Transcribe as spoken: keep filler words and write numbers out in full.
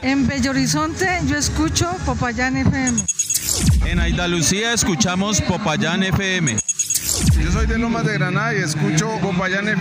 En Bello Horizonte yo escucho Popayán F M. En Andalucía escuchamos Popayán F M. Yo soy de Lomas de Granada y escucho Popayán F M.